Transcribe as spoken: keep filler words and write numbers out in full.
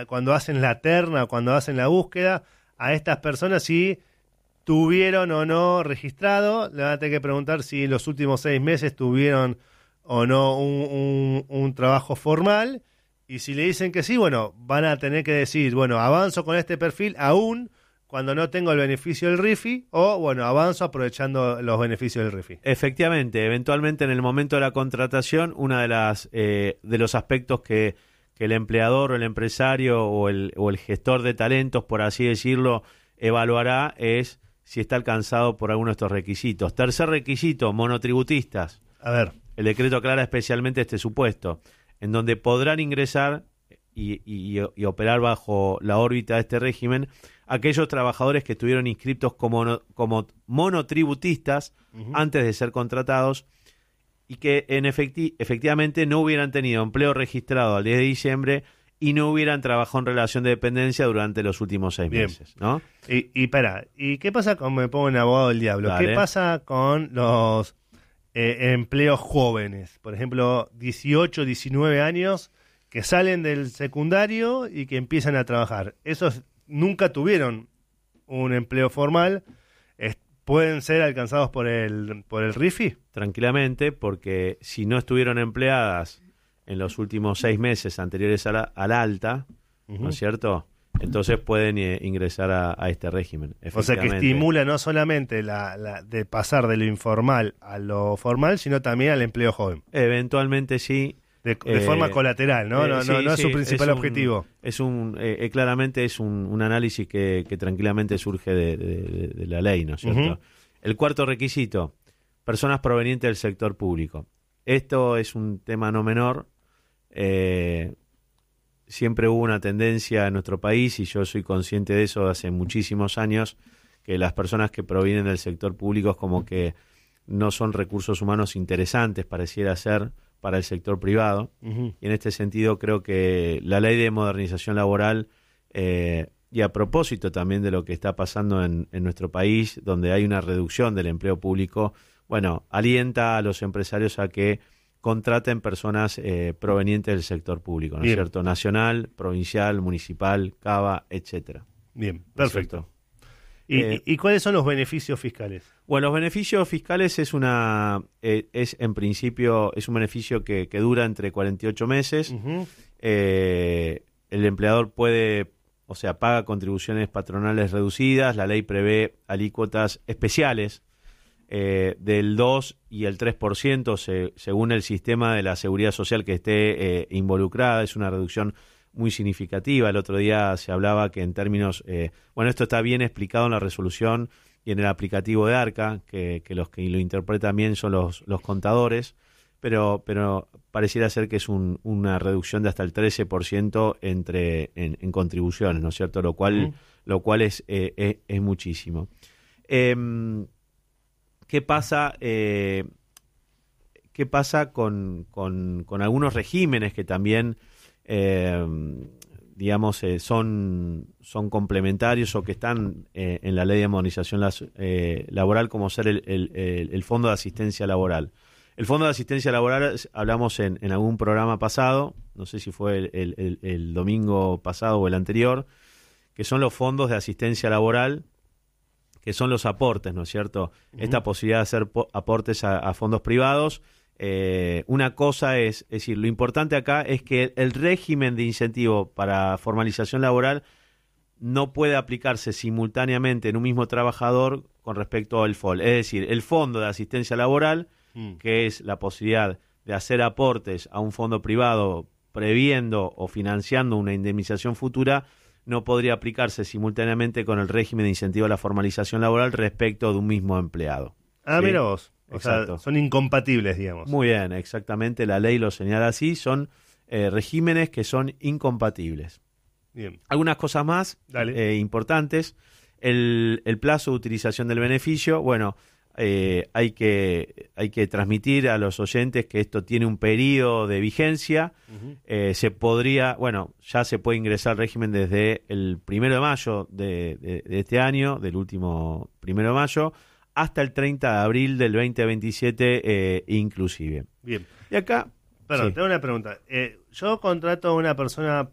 a, cuando hacen la terna, cuando hacen la búsqueda, a estas personas si tuvieron o no registrado, le van a tener que preguntar si en los últimos seis meses tuvieron o no un, un, un trabajo formal, y si le dicen que sí, bueno, van a tener que decir, bueno, avanzo con este perfil aún cuando no tengo el beneficio del R I F I, o bueno, avanzo aprovechando los beneficios del R I F I. Efectivamente, eventualmente en el momento de la contratación, una de las eh, de los aspectos que, que el empleador o el empresario o el, o el gestor de talentos, por así decirlo, evaluará es si está alcanzado por alguno de estos requisitos. Tercer requisito, monotributistas. A ver. El decreto aclara especialmente este supuesto, en donde podrán ingresar y, y, y operar bajo la órbita de este régimen aquellos trabajadores que estuvieron inscriptos como, como monotributistas uh-huh. antes de ser contratados y que en efecti- efectivamente no hubieran tenido empleo registrado al diez de diciembre y no hubieran trabajado en relación de dependencia durante los últimos seis Bien. meses, ¿no? Y, y para, ¿y qué pasa con, me pongo en abogado del diablo? Dale. ¿Qué pasa con los eh, empleos jóvenes? Por ejemplo, dieciocho, diecinueve años que salen del secundario y que empiezan a trabajar. Esos nunca tuvieron un empleo formal, es, ¿pueden ser alcanzados por el, por el R I F I? Tranquilamente, porque si no estuvieron empleadas en los últimos seis meses anteriores a la, a la alta, uh-huh. ¿no es cierto? Entonces pueden eh, ingresar a, a este régimen. O sea que estimula no solamente la, la de pasar de lo informal a lo formal, sino también al empleo joven. Eventualmente sí. De, de eh, forma colateral, ¿no? Eh, no, sí, no, no sí, es su principal es un, objetivo. Es un, eh, claramente es un, un análisis que, que tranquilamente surge de, de, de la ley, ¿no es cierto? Uh-huh. El cuarto requisito, personas provenientes del sector público. Esto es un tema no menor. Eh, siempre hubo una tendencia en nuestro país, y yo soy consciente de eso hace muchísimos años, que las personas que provienen del sector público es como que no son recursos humanos interesantes, pareciera ser, para el sector privado. Uh-huh. Y en este sentido creo que la ley de modernización laboral, eh, y a propósito también de lo que está pasando en, en nuestro país, donde hay una reducción del empleo público, bueno, alienta a los empresarios a que contraten personas eh, provenientes del sector público, ¿no es cierto? Nacional, provincial, municipal, cava, etcétera. Bien, perfecto. ¿Y, eh, ¿Y cuáles son los beneficios fiscales? Bueno, los beneficios fiscales es una eh, es en principio es un beneficio que, que dura entre cuarenta y ocho meses. Uh-huh. Eh, el empleador puede, o sea, paga contribuciones patronales reducidas. La ley prevé alícuotas especiales eh, del dos y el tres por ciento se, según el sistema de la seguridad social que esté eh, involucrada. Es una reducción muy significativa. El otro día se hablaba que en términos, eh, bueno, esto está bien explicado en la resolución y en el aplicativo de ARCA, que, que los que lo interpretan bien son los, los contadores, pero, pero pareciera ser que es un, una reducción de hasta el trece por ciento entre, en, en contribuciones, ¿no es cierto? Lo cual, uh-huh. lo cual es, eh, es, es muchísimo. Eh, ¿Qué pasa? Eh, ¿Qué pasa con, con, con algunos regímenes que también Eh, digamos eh, son son complementarios o que están eh, en la ley de modernización las, eh, laboral, como ser el, el, el, el Fondo de Asistencia Laboral? El Fondo de Asistencia Laboral, hablamos en, en algún programa pasado, no sé si fue el, el, el, el domingo pasado o el anterior, que son los fondos de asistencia laboral, que son los aportes, ¿no es cierto? Uh-huh. Esta posibilidad de hacer po- aportes a, a fondos privados. Eh, una cosa es, es decir, lo importante acá es que el régimen de incentivo para formalización laboral no puede aplicarse simultáneamente en un mismo trabajador con respecto al F O L. Es decir, el Fondo de Asistencia Laboral, mm. que es la posibilidad de hacer aportes a un fondo privado previendo o financiando una indemnización futura, no podría aplicarse simultáneamente con el régimen de incentivo a la formalización laboral respecto de un mismo empleado. Ah, ¿sí? Mira vos. O Exacto. sea, son incompatibles, digamos. Muy bien, exactamente, la ley lo señala así, son eh, regímenes que son incompatibles. Bien. Algunas cosas más eh, importantes, el, el plazo de utilización del beneficio, bueno, eh, hay que hay que transmitir a los oyentes que esto tiene un periodo de vigencia. Uh-huh. eh, se podría, bueno, ya se puede ingresar al régimen desde el primero de mayo de, de, de este año, del último primero de mayo, hasta el treinta de abril del veinte veintisiete eh, inclusive. Bien. Y acá... Perdón, sí. tengo una pregunta. Eh, yo contrato a una persona